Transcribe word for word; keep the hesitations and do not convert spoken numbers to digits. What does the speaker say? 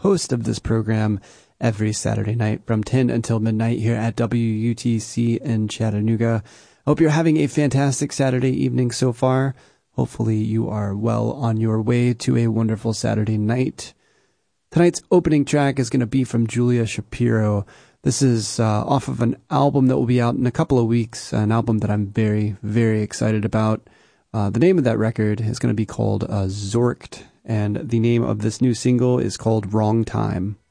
host of this program every Saturday night from ten until midnight here at W U T C in Chattanooga. Hope you're having a fantastic Saturday evening so far. Hopefully you are well on your way to a wonderful Saturday night. Tonight's opening track is going to be from Julia Shapiro. This is uh, off of an album that will be out in a couple of weeks, an album that I'm very, very excited about. Uh, the name of that record is going to be called uh, Zorked, and the name of this new single is called Wrong Time.